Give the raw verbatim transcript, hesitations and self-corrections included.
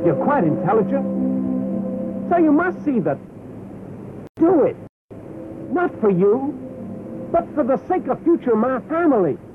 You're quite intelligent. So you must see that. Do it. Not for you, but for the sake of future my family.